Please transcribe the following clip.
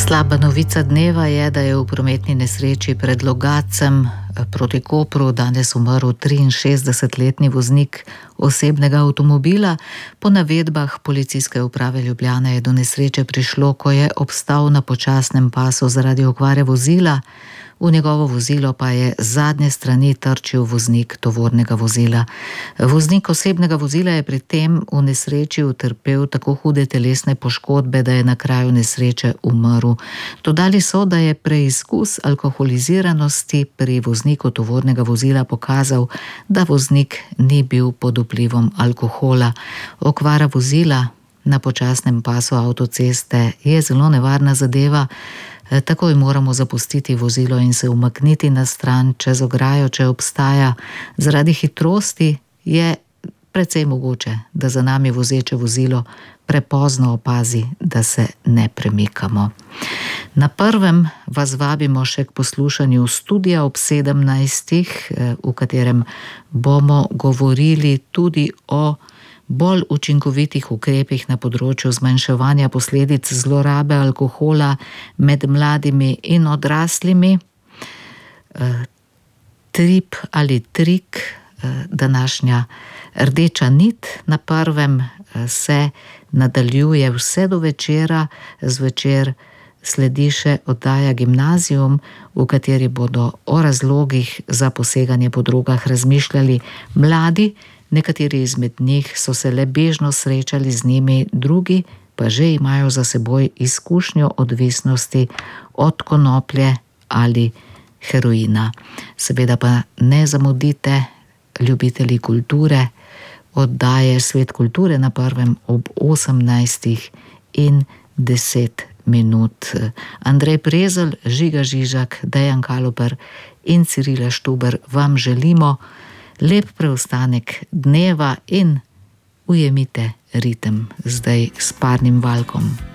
Slaba novica dneva je, da je v prometni nesreči pred Logatcem proti Kopru danes umrl 63-letni voznik osebnega avtomobila. Po navedbah Policijske uprave Ljubljana je do nesreče prišlo, ko je obstal na počasnem pasu zaradi okvare vozila. V njegovo vozilo pa je z zadnje strani trčil voznik tovornega vozila. Voznik osebnega vozila je pri tem v nesreči utrpel tako hude telesne poškodbe, da je na kraju nesreče umrl. Dodali so, da je preizkus alkoholiziranosti pri vozniku tovornega vozila pokazal, da voznik ni bil pod vplivom alkohola. Okvara vozila na počasnem pasu avtoceste je zelo nevarna zadeva. Takoj moramo zapustiti vozilo in se umakniti na stran čez ograjo, če obstaja. Zaradi hitrosti je precej mogoče, da za nami vozeče vozilo prepozno opazi, da se ne premikamo. Na prvem vas vabimo še k poslušanju studia ob 17, v katerem bomo govorili tudi o bolj učinkovitih ukrepih na področju zmanjševanja posledic zlorabe alkohola med mladimi in odraslimi. Trip ali trik, današnja rdeča nit na prvem se nadaljuje vse do večera. Zvečer sledi še oddaja Gimnazium, v kateri bodo o razlogih za poseganje po drogah razmišljali mladi. Nekateri izmed njih so se le bežno srečali z njimi, drugi pa že imajo za seboj izkušnjo odvisnosti od konoplje ali heroina. Seveda pa ne zamudite, ljubitelji kulture, oddaje Svet kulture na prvem ob 18 in 10 minut. Andrej Prezelj, Žiga Žižak, Dejan Kaluper in Cirila Štuber vam želimo lep preostanek dneva in ujemite ritem zdaj s parnim valkom.